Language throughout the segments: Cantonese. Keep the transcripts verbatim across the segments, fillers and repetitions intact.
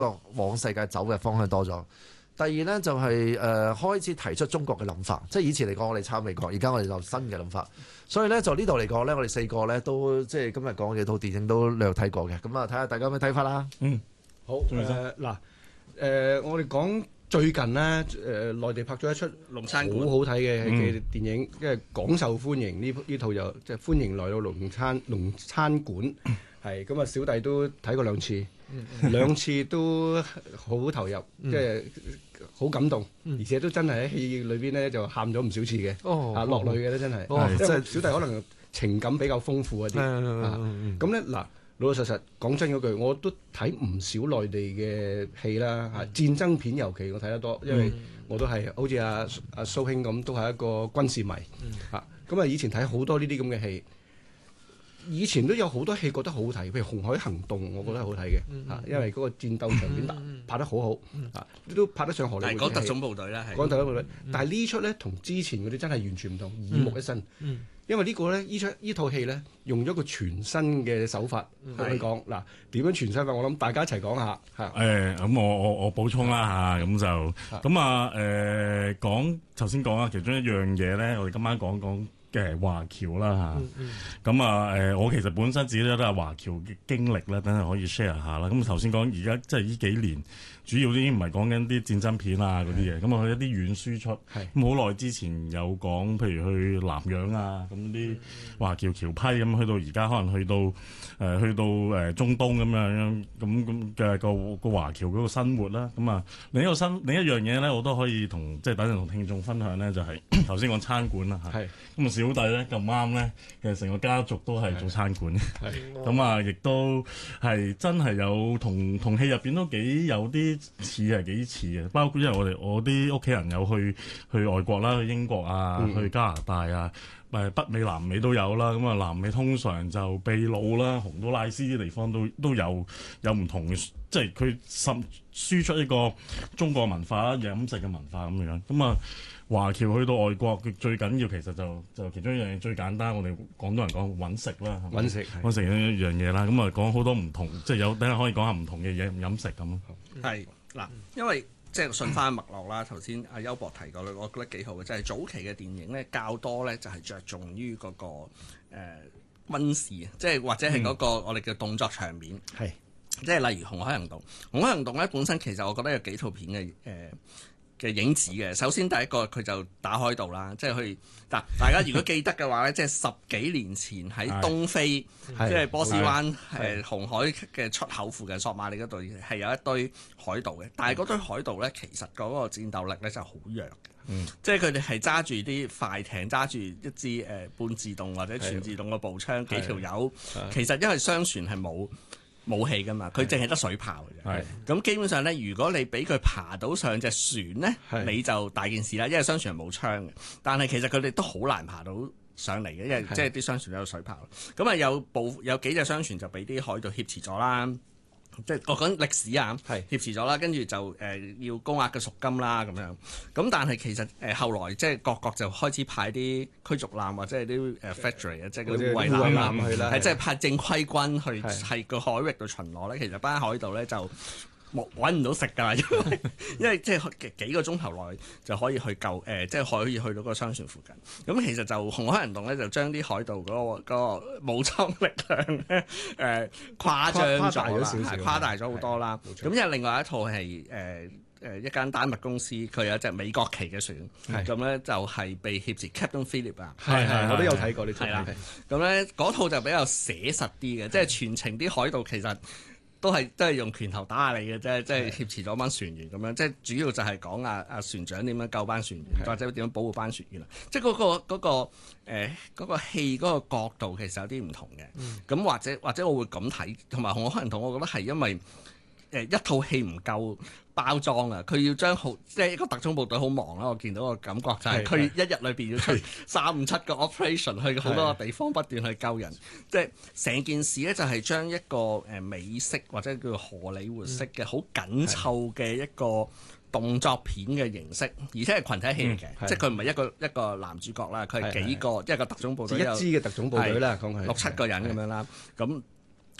往世界走嘅方向多咗。第二咧就係、是、誒、呃、開始提出中國嘅諗法，即係以前嚟講我哋抄美國，而家我哋就新嘅諗法。所以咧就呢度嚟講咧，我哋四個咧都即係今日講嘅套電影都略有睇過嘅。咁啊睇下大家有咩睇法啦。 嗯，好誒嗱誒，我哋講最近咧誒、呃、內地拍咗一出龍餐館好好睇嘅嘅電影，因為廣受歡迎。呢呢套就即係歡迎來到龍餐龍餐館，係咁啊！小弟都睇過兩次，兩次都好投入，即係好感動，而且都真係喺戲裏邊咧就喊咗唔少次嘅，啊落淚嘅咧真係，即係小弟可能情感比較豐富一啲。咁咧嗱，老老實實講真嗰句，我都睇唔少內地嘅戲啦，嚇戰爭片尤其我睇得多，因為我都係好似阿阿蘇兄咁，都係一個軍事迷嚇。咁啊，以前睇好多呢啲咁嘅戲。以前都有好多戲覺得好睇，譬如《紅海行動》，我覺得好睇嘅嚇，因為嗰個戰鬥場面拍得好好嚇，都拍得上荷里活嘅戲。 講特種部隊啦，係講特種部隊，但係呢出咧同之前嗰啲真係完全唔同，耳目一新。因為呢個咧，呢出呢套戲咧，用咗個全新嘅手法去講。嗱，點樣全新法？我諗大家一齊講下嚇。 誒，咁我我我補充啦嚇，咁就咁啊誒講頭先講啊，其中一樣嘢咧，我哋今晚講講嘅華僑啦嚇，咁啊誒，我其實本身自己都係華僑嘅經歷啦，等陣可以 share 下啦。咁頭先講而家即係呢幾年，主要啲唔係講緊啲戰爭片啊嗰啲嘢，咁啊去一啲軟輸出。咁好耐之前有講，譬如去南洋啊，咁啲華僑僑批咁，去到而家可能去到誒、呃、去到誒中東咁樣咁咁嘅個個華僑嗰個生活啦。咁啊另一個新另一樣嘢咧，我都可以同即係等陣同聽眾分享咧，就係頭先講餐館啦嚇。咁啊小弟咧咁啱咧，其實成個家族都係做餐館嘅，咁啊亦都係真係有同同戲入邊都幾有啲似係幾似嘅，包括因為我哋我啲屋企人有去去外國啦，去英國啊，嗯、去加拿大啊，誒北美、南美都有啦。咁啊南美通常就秘魯啦、洪都拉斯啲地方都都有有唔同嘅，即係佢滲輸出一個中國文化啦、飲食嘅文化咁樣。咁啊華僑去到外國，最緊要其實就就其中一樣嘢最簡單，我哋廣東人講揾食啦， 揾食揾食一樣嘢啦。咁啊講好多唔同，即係有等下可以講下唔同嘅嘢飲食咁咯。 係嗱，因為即係順翻脈絡啦。頭先阿邱博提過，我覺得幾好嘅，就係、是、早期嘅電影咧較多咧就係着重於嗰、那個誒軍事，即係或者係嗰個我哋嘅動作場面。係、嗯，即係例如《紅海行動》。《紅海行動》咧本身其實我覺得有幾套片嘅誒。呃嘅影子嘅，首先第一個佢就打海盜啦，即係去嗱，大家如果記得嘅話咧，即係十幾年前喺東非，即係波斯灣誒紅海嘅出口附近索馬里嗰度係有一堆海盜嘅，但係嗰堆海盜咧其實嗰個戰鬥力咧就好弱嘅，嗯、即係佢哋係揸住啲快艇，揸住一支誒、呃、半自動或者全自動嘅步槍，幾條友，其實因為商船係冇武器噶嘛，佢淨係得水炮嘅啫。咁基本上咧，如果你俾佢爬到上隻船咧，你就大件事啦，因為商船係冇槍嘅。但係其實佢哋都好難爬到上嚟嘅，因為即係啲商船都有水炮。咁啊有部有幾隻商船就俾啲海盜挾持咗啦。即係講緊歷史啊，挾持咗啦，跟住就誒、呃、要高額嘅贖金啦咁樣。咁但係其實誒、呃、後來即係各國就開始派啲驅逐艦或者係啲誒 factory 啊，即係嗰啲護衛艦去啦，係即係派正規軍去喺個海域度巡邏咧。其實班海盜咧就冇揾唔到食㗎啦，因為因為即係幾個鐘頭內就可以去救誒、呃，即係可以去到個商船附近。咁其實就紅海行動咧，就將啲海盜嗰、嗰個嗰個武裝力量咧誒、呃、誇張咗啦，係誇大咗好多啦。咁因為另外一套係誒誒一間丹麥公司，佢有一隻美國旗嘅船，咁咧就係被挾持 Captain Phillip 啊， 係係我都有睇過呢套。係啦， 咁咧嗰套就比較寫實啲嘅，即係全程啲海盜其實都係都係用拳頭打下你嘅啫，即係挾持咗班船員咁樣，即係主要就係講啊啊船長點樣救班船員，或者點樣保護班船員啦。即係嗰、嗰個嗰、嗰個誒嗰、呃嗰個戲嗰個角度其實有啲唔同嘅。咁、嗯、或者或者我會咁睇，同埋我可能同我覺得係因為誒、呃、一套戲唔夠包裝啊，佢要將好即係一個特種部隊好忙啦。我見到個感覺就係佢一日裏邊要出三五七個 operation 去好多個地方不斷去救人，即係成件事咧就係將一個誒美式或者叫做荷里活式嘅好緊湊嘅一個動作片嘅形式，而且係群體戲嚟嘅，嗯、即係佢唔係一個一個男主角啦，佢係幾個一個特種部隊， 一支嘅特種部隊啦，講係六七個人咁樣啦，咁。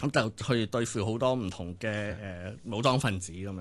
咁就去對付好多唔同嘅誒武裝分子咁樣。